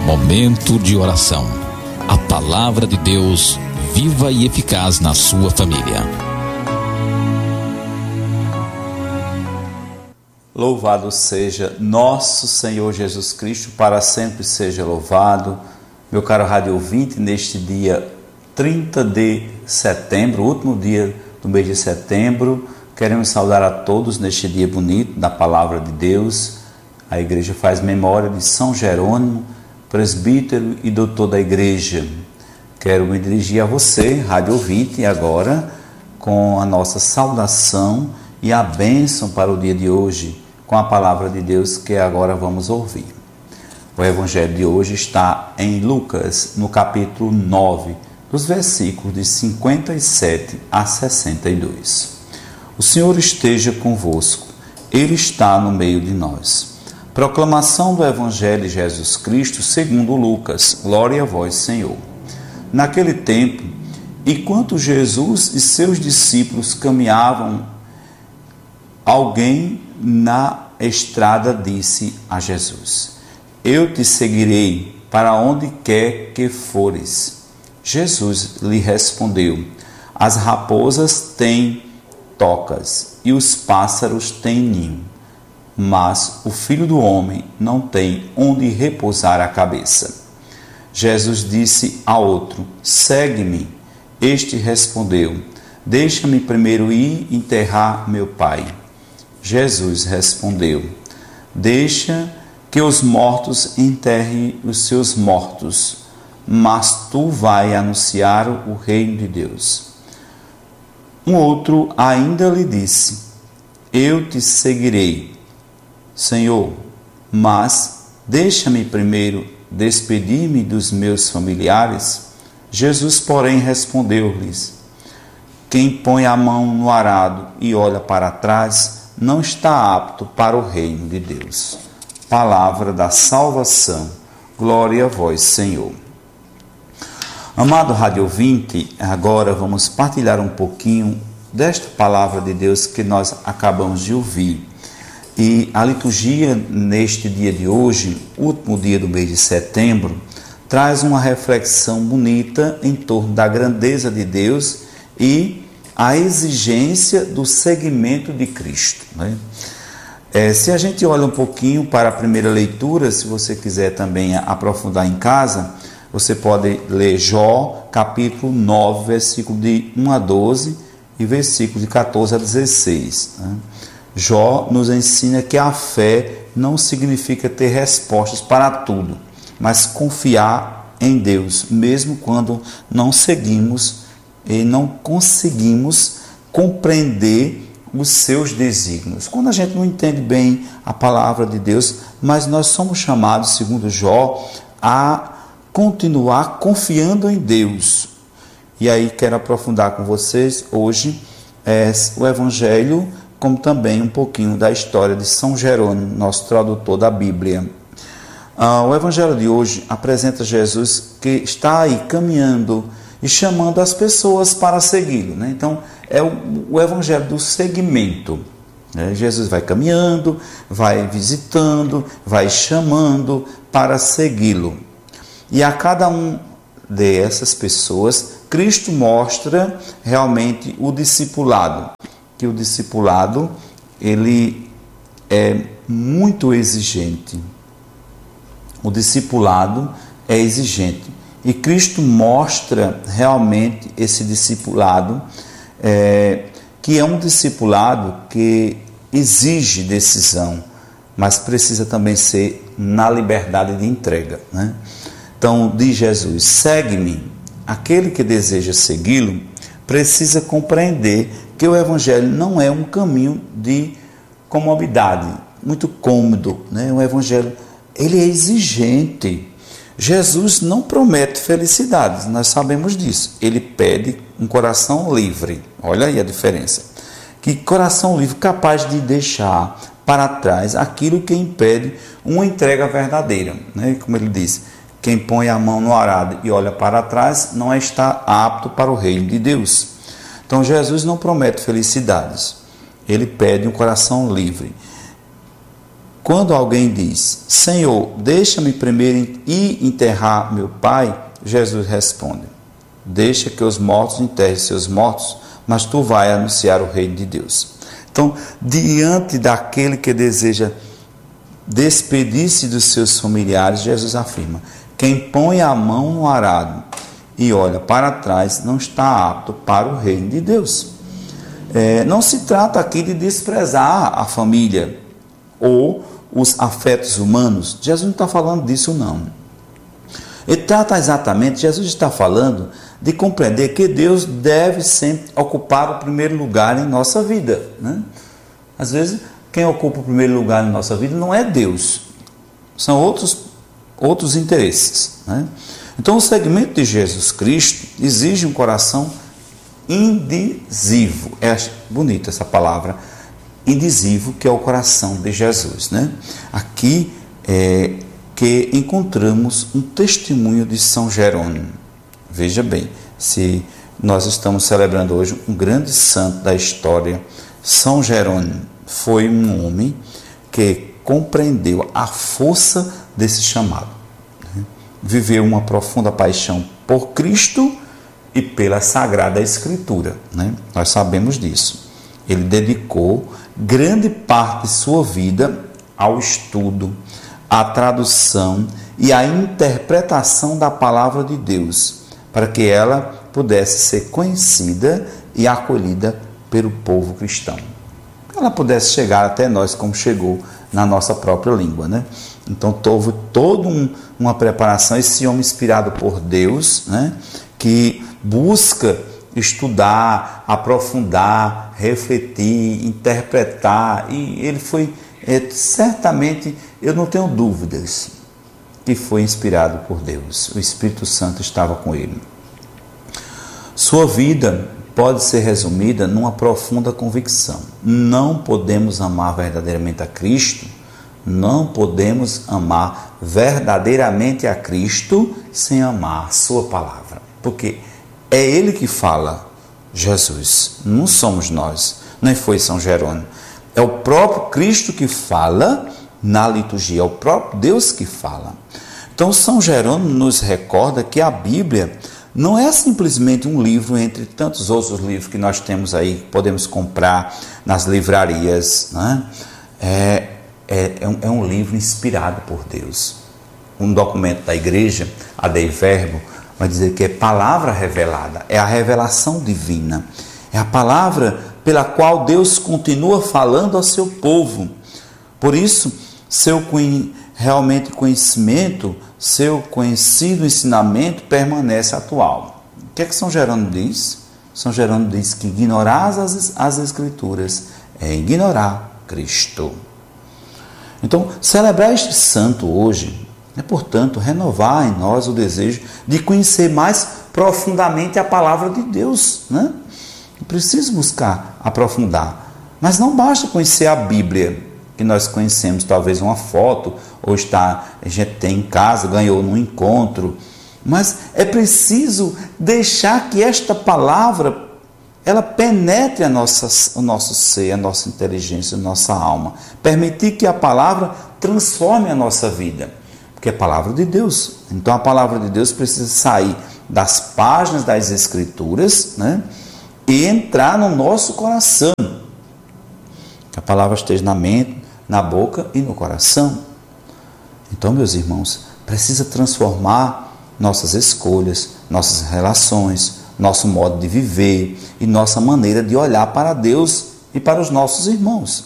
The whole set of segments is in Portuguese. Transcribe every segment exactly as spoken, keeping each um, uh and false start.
Momento de oração. A palavra de Deus, viva e eficaz na sua família. Louvado seja nosso Senhor Jesus Cristo, para sempre seja louvado. Meu caro rádio ouvinte, neste dia trinta de setembro, último dia do mês de setembro, queremos saudar a todos neste dia bonito da palavra de Deus. A igreja faz memória de São Jerônimo, presbítero e doutor da igreja. Quero me dirigir a você, rádio ouvinte, agora com a nossa saudação e a bênção para o dia de hoje, com a palavra de Deus que agora vamos ouvir. O evangelho de hoje está em Lucas, no capítulo nove, dos versículos de cinquenta e sete a sessenta e dois. O Senhor esteja convosco, Ele está no meio de nós. Proclamação do Evangelho de Jesus Cristo segundo Lucas. Glória a vós, Senhor. Naquele tempo, enquanto Jesus e seus discípulos caminhavam, alguém na estrada disse a Jesus: Eu te seguirei para onde quer que fores. Jesus lhe respondeu: As raposas têm tocas e os pássaros têm ninho, mas o Filho do Homem não tem onde repousar a cabeça. Jesus disse a outro: Segue-me. Este respondeu: Deixa-me primeiro ir enterrar meu pai. Jesus respondeu: Deixa que os mortos enterrem os seus mortos, mas tu vai anunciar o reino de Deus. Um outro ainda lhe disse: Eu te seguirei, Senhor, mas deixa-me primeiro despedir-me dos meus familiares. Jesus, porém, respondeu-lhes: Quem põe a mão no arado e olha para trás não está apto para o reino de Deus. Palavra da salvação. Glória a vós, Senhor. Amado rádio ouvinte, agora vamos partilhar um pouquinho desta palavra de Deus que nós acabamos de ouvir. E a liturgia neste dia de hoje, último dia do mês de setembro, traz uma reflexão bonita em torno da grandeza de Deus e a exigência do seguimento de Cristo, né? É, se a gente olha um pouquinho para a primeira leitura, se você quiser também aprofundar em casa, você pode ler Jó, capítulo nove, versículo de um a doze e versículo de catorze a dezesseis. Né? Jó nos ensina que a fé não significa ter respostas para tudo, mas confiar em Deus, mesmo quando não seguimos e não conseguimos compreender os seus desígnios. Quando a gente não entende bem a palavra de Deus, mas nós somos chamados, segundo Jó, a continuar confiando em Deus. E aí quero aprofundar com vocês hoje é, o Evangelho, como também um pouquinho da história de São Jerônimo, nosso tradutor da Bíblia. Ah, o Evangelho de hoje apresenta Jesus que está aí caminhando e chamando as pessoas para segui-lo, né? Então, é o, o evangelho do seguimento, né? Jesus vai caminhando, vai visitando, vai chamando para segui-lo. E a cada um dessas pessoas, Cristo mostra realmente o discipulado, que o discipulado, ele é muito exigente. O discipulado é exigente. E Cristo mostra realmente esse discipulado, é, que é um discipulado que exige decisão, mas precisa também ser na liberdade de entrega, né? Então, diz Jesus: segue-me. Aquele que deseja segui-lo precisa compreender que o Evangelho não é um caminho de comodidade, muito cômodo, né? O Evangelho, ele é exigente. Jesus não promete felicidades, nós sabemos disso. Ele pede um coração livre. Olha aí a diferença. Que coração livre capaz de deixar para trás aquilo que impede uma entrega verdadeira, né? Como ele diz: quem põe a mão no arado e olha para trás não está apto para o reino de Deus. Então Jesus não promete felicidades. Ele pede um coração livre. quando alguém diz: Senhor, deixa-me primeiro ir enterrar meu pai, Jesus responde: deixa que os mortos enterrem seus mortos, mas tu vai anunciar o reino de Deus. Então, diante daquele que deseja despedir-se dos seus familiares, Jesus afirma: quem põe a mão no arado e olha para trás não está apto para o reino de Deus. É, não se trata aqui de desprezar a família ou os afetos humanos. Jesus não está falando disso, não. Ele trata exatamente, Jesus está falando de compreender que Deus deve sempre ocupar o primeiro lugar em nossa vida, né? Às vezes, quem ocupa o primeiro lugar em nossa vida não é Deus, são outros, outros interesses, né? Então, o segmento de Jesus Cristo exige um coração indizível. É bonita essa palavra, indizível, que é o coração de Jesus, né? Aqui é que encontramos um testemunho de São Jerônimo. Veja bem, se nós estamos celebrando hoje um grande santo da história, São Jerônimo foi um homem que compreendeu a força desse chamado, né? Viveu uma profunda paixão por Cristo e pela Sagrada Escritura, né? Nós sabemos disso. Ele dedicou grande parte de sua vida ao estudo, à tradução e à interpretação da palavra de Deus, para que ela pudesse ser conhecida e acolhida pelo povo cristão. Ela pudesse chegar até nós como chegou na nossa própria língua, né? Então, houve toda um, uma preparação, esse homem inspirado por Deus, né? Que busca estudar, aprofundar, refletir, interpretar, e ele foi, é, certamente, eu não tenho dúvidas, que foi inspirado por Deus. O Espírito Santo estava com ele. Sua vida pode ser resumida numa profunda convicção: não podemos amar verdadeiramente a Cristo, não podemos amar verdadeiramente a Cristo sem amar a sua palavra, porque é Ele que fala, Jesus, não somos nós, nem foi São Jerônimo, é o próprio Cristo que fala na liturgia, é o próprio Deus que fala. Então, São Jerônimo nos recorda que a Bíblia não é simplesmente um livro entre tantos outros livros que nós temos aí, que podemos comprar nas livrarias, né? É, é, é, um, é um livro inspirado por Deus. Um documento da igreja, a Dei Verbo, vai dizer que é palavra revelada, é a revelação divina, é a palavra pela qual Deus continua falando ao seu povo. Por isso, seu realmente conhecimento, seu conhecido ensinamento permanece atual. O que é que São Jerônimo diz? São Jerônimo diz que ignorar as, as Escrituras é ignorar Cristo. Então, celebrar este santo hoje é, portanto, renovar em nós o desejo de conhecer mais profundamente a palavra de Deus, né? É preciso buscar aprofundar, mas não basta conhecer a Bíblia, que nós conhecemos, talvez uma foto, ou está, a gente tem em casa, ganhou num encontro, mas é preciso deixar que esta palavra, ela penetre a nossa, o nosso ser, a nossa inteligência, a nossa alma, permitir que a palavra transforme a nossa vida, porque é a palavra de Deus. Então a palavra de Deus precisa sair das páginas das Escrituras, né, e entrar no nosso coração, que a palavra esteja na mente, na boca e no coração. Então, meus irmãos, precisa transformar nossas escolhas, nossas relações, nosso modo de viver e nossa maneira de olhar para Deus e para os nossos irmãos.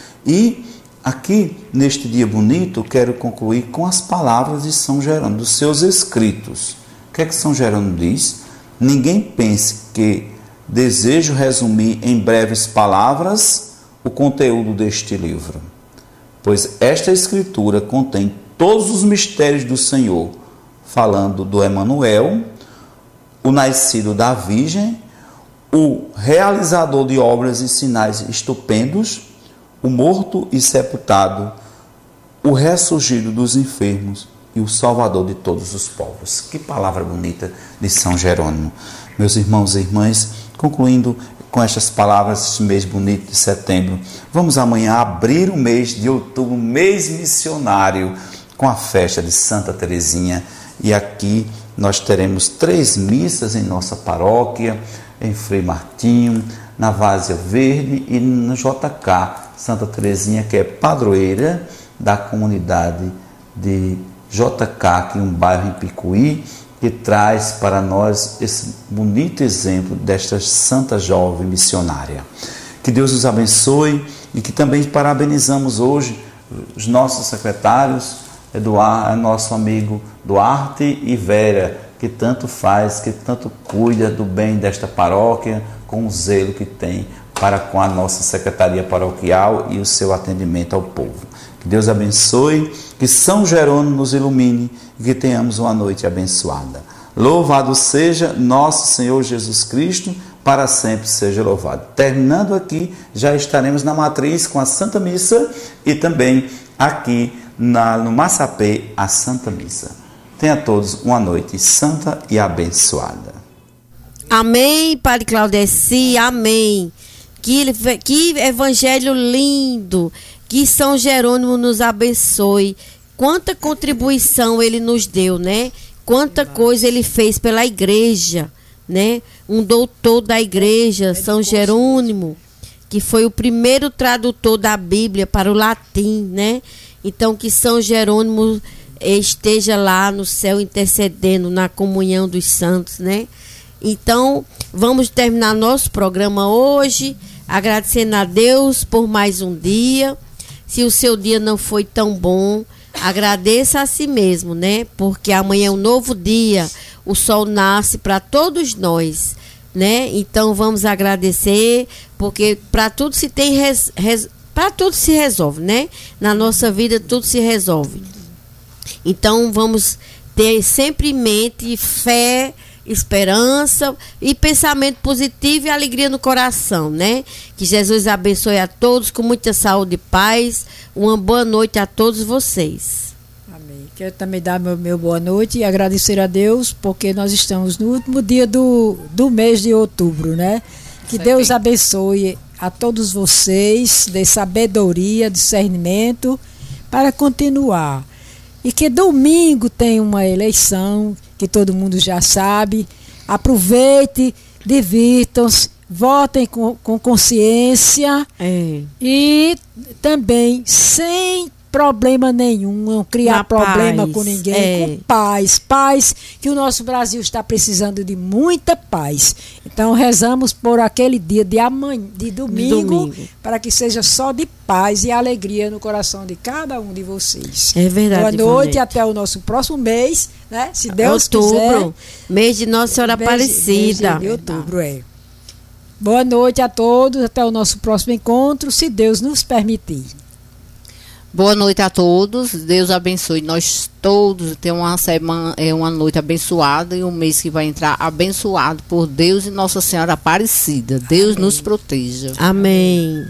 E aqui, neste dia bonito, quero concluir com as palavras de São Jerônimo, dos seus escritos. O que é que São Jerônimo diz? Ninguém pense que desejo resumir em breves palavras o conteúdo deste livro, pois esta escritura contém todos os mistérios do Senhor, falando do Emanuel, o nascido da Virgem, o realizador de obras e sinais estupendos, o morto e sepultado, o ressurgido dos enfermos e o salvador de todos os povos. Que palavra bonita de São Jerônimo. Meus irmãos e irmãs, concluindo com estas palavras, este mês bonito de setembro. Vamos amanhã abrir o mês de outubro, mês missionário, com a festa de Santa Teresinha. E aqui nós teremos três missas em nossa paróquia, em Frei Martinho, na Várzea Verde e no J K Santa Teresinha, que é padroeira da comunidade de J K, aqui um bairro em Picuí, que traz para nós esse bonito exemplo desta santa jovem missionária. Que Deus os abençoe e que também parabenizamos hoje os nossos secretários, Eduardo, nosso amigo Duarte e Vera, que tanto faz, que tanto cuida do bem desta paróquia, com o zelo que tem para com a nossa secretaria paroquial e o seu atendimento ao povo. Que Deus abençoe, que São Jerônimo nos ilumine e que tenhamos uma noite abençoada. Louvado seja nosso Senhor Jesus Cristo, para sempre seja louvado. Terminando aqui, já estaremos na matriz com a Santa Missa e também aqui na, no Massapê, a Santa Missa. Tenha todos uma noite santa e abençoada. Amém, Padre Claudeci, amém. Que, que evangelho lindo, que São Jerônimo nos abençoe. Quanta contribuição ele nos deu, né? Quanta coisa ele fez pela igreja, né? Um doutor da igreja, São Jerônimo, que foi o primeiro tradutor da Bíblia para o latim, né? Então, que São Jerônimo esteja lá no céu intercedendo na comunhão dos santos, né? Então, vamos terminar nosso programa hoje, agradecendo a Deus por mais um dia. Se o seu dia não foi tão bom, agradeça a si mesmo, né? Porque amanhã é um novo dia, o sol nasce para todos nós, né? Então vamos agradecer, porque para tudo se tem res, res, para tudo se resolve, né? Na nossa vida tudo se resolve. Então vamos ter sempre em mente fé, esperança e pensamento positivo e alegria no coração, né? Que Jesus abençoe a todos com muita saúde e paz. Uma boa noite a todos vocês. Amém. Quero também dar meu, meu boa noite e agradecer a Deus, porque nós estamos no último dia do, do mês de outubro, né? Que Deus abençoe a todos vocês, dê sabedoria, discernimento para continuar. E que domingo tem uma eleição, que todo mundo já sabe. Aproveite, divirtam-se, votem com, com consciência é. E também sem problema nenhum, não criar Na problema paz, com ninguém, é. com paz, paz, que o nosso Brasil está precisando de muita paz. Então rezamos por aquele dia de amanhã, de domingo, domingo, para que seja só de paz e alegria no coração de cada um de vocês. É verdade. Boa noite, até o nosso próximo mês, né? Se Deus outubro, quiser. Mês de Nossa Senhora mês, Aparecida. Mês de outubro, é. Boa noite a todos, até o nosso próximo encontro, se Deus nos permitir. Boa noite a todos, Deus abençoe nós todos, ter uma semana, é uma noite abençoada e um mês que vai entrar abençoado por Deus e Nossa Senhora Aparecida. Deus Amém. Nos proteja. Amém.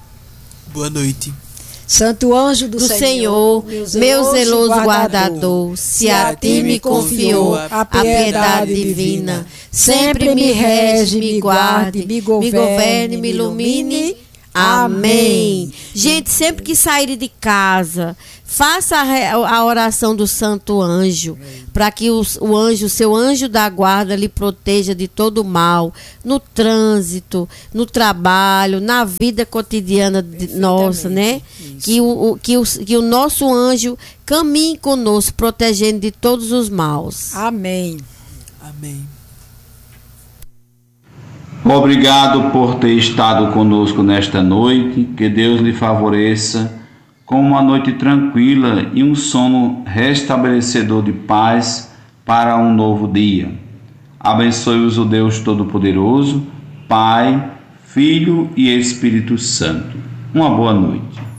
Boa noite. Santo anjo do, do Senhor, Senhor, meu zeloso, meu zeloso guardador, guardador, se a ti me confiou a piedade divina, sempre me rege, me guarde, me governe, me ilumine. Amém. Gente, sempre que saírem de casa, faça a, a oração do Santo Anjo, para que o, o anjo, seu anjo da guarda, lhe proteja de todo mal, no trânsito, no trabalho, na vida cotidiana de, nossa, né? Que o, o, que, o, que o nosso anjo caminhe conosco, protegendo de todos os maus. Amém. Amém. Obrigado por ter estado conosco nesta noite, que Deus lhe favoreça com uma noite tranquila e um sono restabelecedor de paz para um novo dia. Abençoe-os o Deus Todo-Poderoso, Pai, Filho e Espírito Santo. Uma boa noite.